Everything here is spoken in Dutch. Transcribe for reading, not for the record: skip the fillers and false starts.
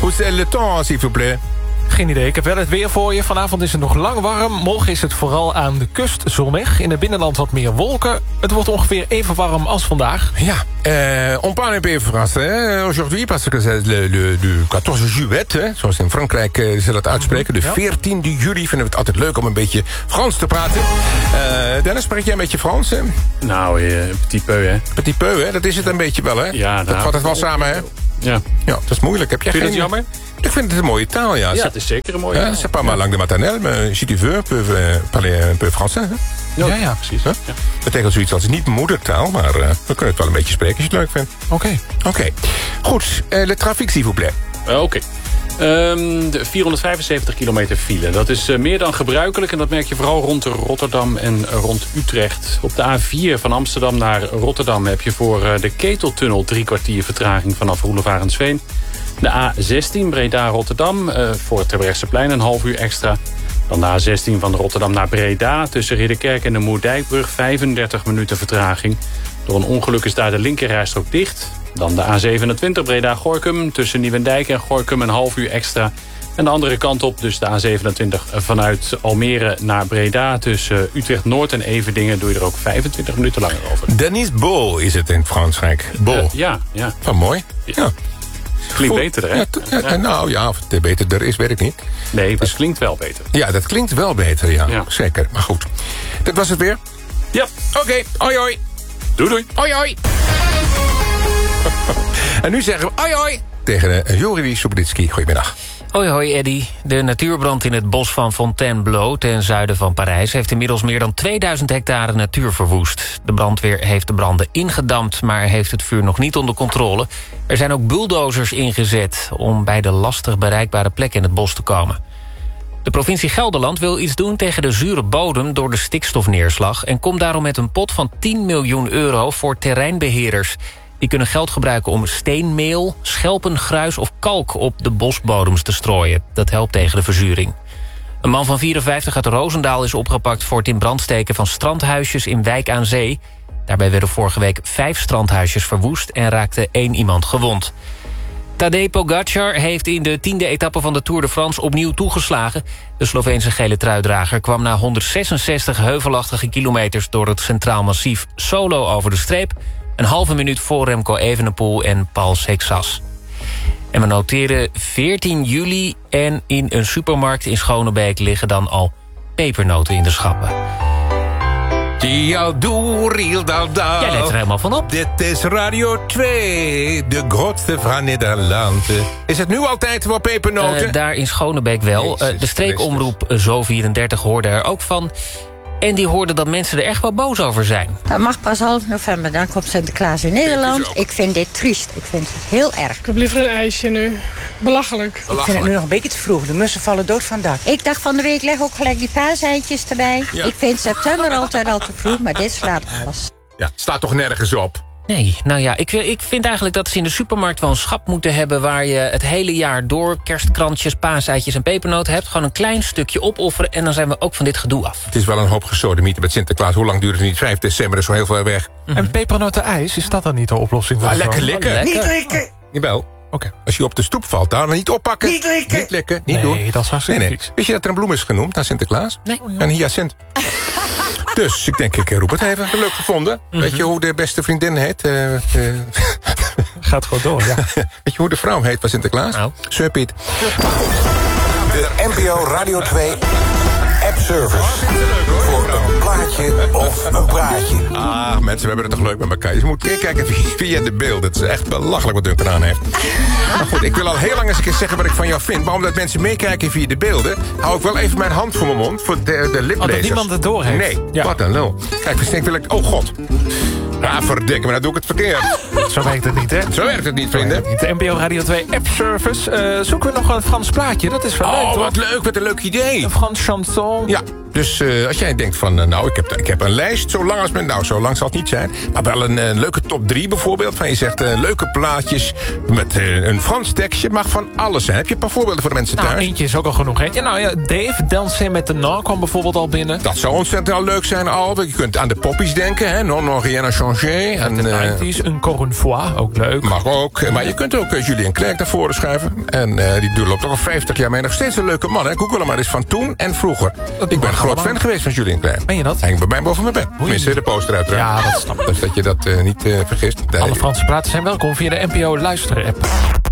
Hoe is le temps, s'il vous plaît? Geen idee, ik heb wel het weer voor je. Vanavond is het nog lang warm. Morgen is het vooral aan de kust zonnig. In het binnenland wat meer wolken. Het wordt ongeveer even warm als vandaag. Ja, on parle un peu français aujourd'hui... parce que c'est le 14 juillet, hè, zoals in Frankrijk ze dat uitspreken. De 14e juli vinden we het altijd leuk om een beetje Frans te praten. Dennis, spreek jij een beetje Frans, hè? Nou, petit peu, hè. Petit peu, hè? Dat is het een beetje wel, hè? Ja, dat vat het wel samen, hè? Ja. Ja, dat is moeilijk. Heb jij Vind je geen... dat jammer? Ik vind het een mooie taal, ja. Ja, het is zeker een mooie taal. C'est pas ma langue de maternelle, mais si tu veux, peut parler un peu français. Hè? Ja, precies. Huh? Ja. Dat betekent zoiets als niet moedertaal, maar we kunnen het wel een beetje spreken als je het leuk vindt. Oké. Goed, le trafic, s'il vous plaît. Oké. De 475 kilometer file. Dat is meer dan gebruikelijk en dat merk je vooral rond Rotterdam en rond Utrecht. Op de A4 van Amsterdam naar Rotterdam heb je voor de Keteltunnel 3 kwartier vertraging vanaf Roelevarensveen. De A16 Breda-Rotterdam voor Terbrechtseplein een half uur extra. Dan de A16 van Rotterdam naar Breda tussen Ridderkerk en de Moerdijkbrug 35 minuten vertraging. Door een ongeluk is daar de linkerrijstrook dicht. Dan de A27 Breda-Gorinchem tussen Nieuwendijk en Gorinchem een half uur extra. En de andere kant op, dus de A27 vanuit Almere naar Breda... tussen Utrecht-Noord en Everdingen doe je er ook 25 minuten langer over. Dennis Bol is het in Frankrijk. Bol. Ja. Van mooi. Ja. Klinkt beter, hè? Ja, nou ja, of het beter is, weet ik niet. Nee, het klinkt wel beter. Ja, dat klinkt wel beter, ja. Zeker, maar goed. Dat was het weer? Ja. Oké, hoi hoi. Doei. Hoi hoi. En nu zeggen we hoi hoi tegen Juri Sobritsky. Goedemiddag. Hoi hoi Eddy. De natuurbrand in het bos van Fontainebleau ten zuiden van Parijs... heeft inmiddels meer dan 2000 hectare natuur verwoest. De brandweer heeft de branden ingedamd, maar heeft het vuur nog niet onder controle. Er zijn ook bulldozers ingezet om bij de lastig bereikbare plek in het bos te komen. De provincie Gelderland wil iets doen tegen de zure bodem door de stikstofneerslag... en komt daarom met een pot van 10 miljoen euro voor terreinbeheerders. Die kunnen geld gebruiken om steenmeel, schelpengruis of kalk op de bosbodems te strooien. Dat helpt tegen de verzuring. Een man van 54 uit Roosendaal is opgepakt voor het in brand steken van strandhuisjes in Wijk aan Zee. Daarbij werden vorige week 5 strandhuisjes verwoest en raakte 1 iemand gewond. Tadej Pogacar heeft in de 10e etappe van de Tour de France opnieuw toegeslagen. De Sloveense gele truidrager kwam na 166 heuvelachtige kilometers door het Centraal Massief solo over de streep. Een halve minuut voor Remco Evenepoel en Paul Sexas. En we noteren 14 juli en in een supermarkt in Schonebeek liggen dan al pepernoten in de schappen. Jij let er helemaal van op. Dit is Radio 2, de grootste van Nederland. Is het nu altijd wel pepernoten? Daar in Schonebeek wel. De streekomroep Zo34 hoorde er ook van. En die hoorden dat mensen er echt wel boos over zijn. Dat mag pas half november, dan komt Sinterklaas in Nederland. Ik vind dit triest, ik vind het heel erg. Ik heb liever een ijsje nu. Belachelijk. Ik vind het nu nog een beetje te vroeg. De mussen vallen dood van het dak. Ik dacht van de week, leg ook gelijk die paaseitjes erbij. Ja. Ik vind september altijd al te vroeg, maar dit slaat alles. Ja, staat toch nergens op? Nee, nou ja, ik vind eigenlijk dat ze in de supermarkt wel een schap moeten hebben... waar je het hele jaar door kerstkrantjes, paaseitjes en pepernoten hebt. Gewoon een klein stukje opofferen en dan zijn we ook van dit gedoe af. Het is wel een hoop gesodemieten met Sinterklaas. Hoe lang duurt het niet? 5 december, dat is zo heel ver weg. En pepernotenijs, is dat dan niet de oplossing? Lekker likken. Niet likken! Jawel. Oké. Als je op de stoep valt, dan niet oppakken. Niet likken! Niet likken, niet doen. Nee, dat is hartstikke vies. Wist je dat er een bloem is genoemd naar Sinterklaas? Nee. Een hyacint. Dus ik denk, ik roep het even. Leuk gevonden. Weet je hoe de beste vriendin heet? Gaat gewoon door, ja. Weet je hoe de vrouw heet van Sinterklaas? Nou. Sir Piet. De NPO Radio 2 app-service. Voor een plaatje of een praatje. Ah, mensen, we hebben het toch leuk met elkaar. Je moet kijken via de beelden. Het is echt belachelijk wat Duncan aan heeft. Maar goed, ik wil al heel lang eens een keer zeggen wat ik van jou vind. Maar omdat mensen meekijken via de beelden... hou ik wel even mijn hand voor mijn mond voor de liplezers. dat niemand het door heeft. Nee, Ja. wat een lul. Kijk, versteek wil ik... Oh god. Ah, verdikke, maar dan doe ik het verkeerd. Zo werkt het niet, hè? Zo werkt het niet, vrienden. De NPO Radio 2 app-service. Zoeken we nog een Frans plaatje? Dat is wel leuk, Oh, toch? wat leuk, wat een leuk idee. Een Frans chanson. Ja, Dus als jij denkt van, ik heb een lijst zo lang als men... Nou, zo lang zal het niet zijn. Maar wel een leuke top 3 bijvoorbeeld. Van je zegt leuke plaatjes met een Frans tekstje. Het mag van alles zijn. Heb je een paar voorbeelden voor de mensen thuis? Eentje is ook al genoeg. Hè? Nou ja, Dave, Danser met de Non kwam bijvoorbeeld al binnen. Dat zou ontzettend wel leuk zijn, Al. Je kunt aan de poppies denken, hè. Non, rien à changer. En de 90's, encore une fois, ook leuk. Mag ook. Maar je kunt ook Julien Clerc naar voren schuiven. En die loopt toch al 50 jaar mee. Nog steeds een leuke man, hè. Google hem maar eens van toen en vroeger. Ik ben een groot fan geweest van Julien Clerc. Ben je dat? Hij hing bij mij boven mijn bed. Tenminste, de poster uiteraard. Ja, dat snap ik. Dus dat je dat niet vergist. Alle Franse praten zijn welkom via de NPO Luisteren-app.